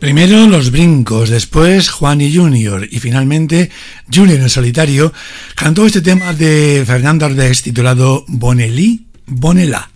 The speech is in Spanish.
Primero Los Brincos, después Juani Junior y finalmente Julien en solitario cantó este tema de Fernando Ardés titulado Bonelí, Bonelá.